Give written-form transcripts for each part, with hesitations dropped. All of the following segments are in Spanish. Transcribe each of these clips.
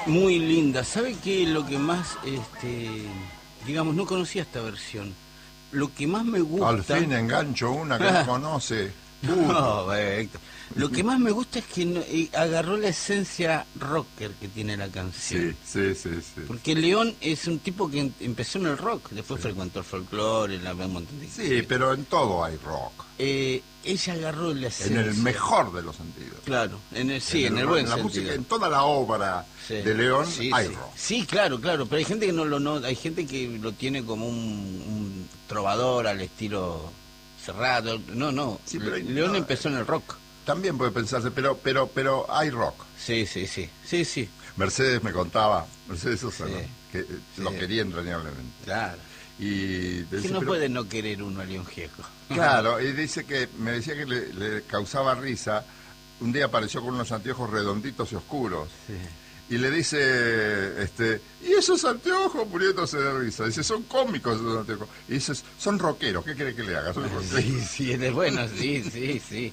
Muy linda. ¿Sabe qué? Lo que más, digamos, no conocía esta versión. Lo que más me gusta... Al fin engancho una que no conoce. No, Héctor. Lo que más me gusta es que agarró la esencia rocker que tiene la canción. Sí. Porque León es un tipo que empezó en el rock, después frecuentó el folclore, un montón de cosas. Sí, pero en todo hay rock. Ella agarró la esencia. En el mejor de los sentidos. Claro, en el buen la sentido. Música, en toda la obra de León hay rock. Sí, claro, pero hay gente que hay gente que lo tiene como un trovador al estilo Cerrado. No. Sí, pero León empezó en el rock. También puede pensarse, pero hay rock. Sí. Mercedes me contaba, Mercedes Sosa, ¿no? Que lo quería entrañablemente. Claro. Y decía, que no puede no querer uno a León Gieco. Claro, y dice que me decía que le causaba risa. Un día apareció con unos anteojos redonditos y oscuros. Sí. Y le dice, ¿y esos anteojos? Muriéndose de risa. Dice, son cómicos esos anteojos. Y dice, son rockeros, ¿qué quiere que le haga? Sí, es bueno, sí.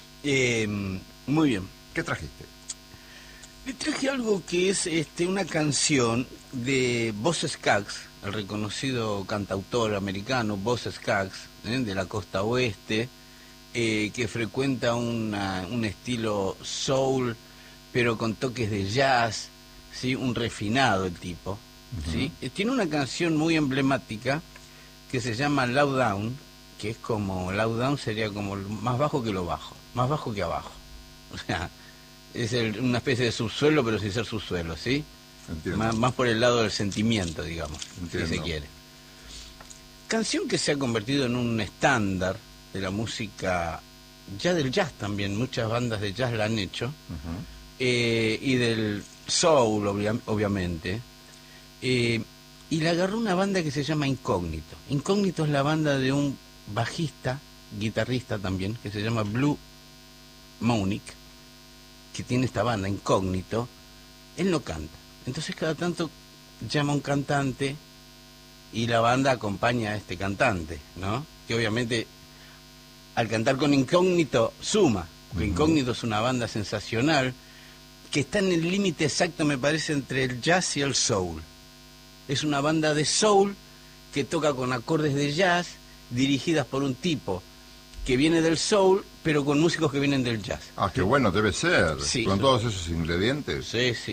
Muy bien. ¿Qué trajiste? Le traje algo que es una canción de Boz Scaggs, el reconocido cantautor americano Boz Scaggs, de la costa oeste, que frecuenta un estilo soul, pero con toques de jazz, ¿sí? Un refinado el tipo. ¿Sí? Tiene una canción muy emblemática que se llama Low Down, que es como, Low Down sería como más bajo que lo bajo, más bajo que abajo. O sea, es una especie de subsuelo, pero sin ser subsuelo, ¿sí? Más por el lado del sentimiento, digamos, si se quiere. Canción que se ha convertido en un estándar de la música, ya del jazz también, muchas bandas de jazz la han hecho, y del soul, obviamente. Y la agarró una banda que se llama Incógnito. Incógnito es la banda de un bajista, guitarrista también, que se llama Blue Monic, que tiene esta banda, Incógnito. Él no canta. Entonces cada tanto llama a un cantante y la banda acompaña a este cantante, ¿no? Que obviamente al cantar con Incógnito suma, porque Incógnito es una banda sensacional que está en el límite exacto, me parece, entre el jazz y el soul. Es una banda de soul que toca con acordes de jazz, dirigidas por un tipo que viene del soul, pero con músicos que vienen del jazz. Ah, qué bueno debe ser, sí, con todos esos ingredientes.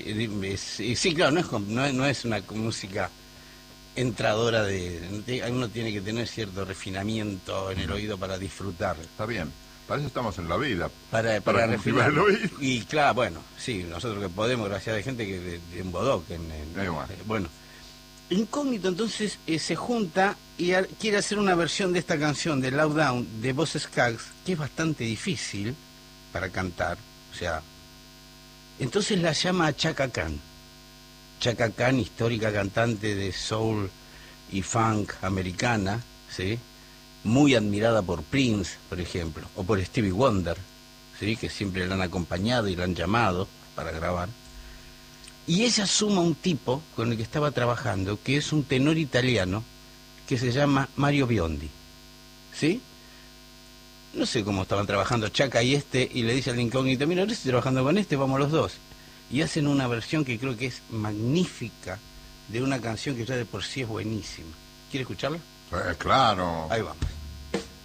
Sí, claro, no es una música entradora uno tiene que tener cierto refinamiento en el oído para disfrutar. Está bien, para eso estamos en la vida. Para refinar el oído. Y claro, bueno, sí, nosotros que podemos, gracias a gente que en Bodoc, bueno. Incógnito entonces se junta y quiere hacer una versión de esta canción de Low Down de Boz Scaggs, que es bastante difícil para cantar, o sea, entonces la llama a Chaka Khan. Chaka Khan, histórica cantante de soul y funk americana, ¿sí? Muy admirada por Prince, por ejemplo, o por Stevie Wonder, ¿sí? Que siempre la han acompañado y la han llamado para grabar. Y ella suma un tipo con el que estaba trabajando, que es un tenor italiano, que se llama Mario Biondi, ¿sí? No sé cómo estaban trabajando Chaka y le dice al Incógnito, mira, ahora estoy trabajando con vamos los dos. Y hacen una versión que creo que es magnífica, de una canción que ya de por sí es buenísima. ¿Quiere escucharla? Claro. Ahí vamos.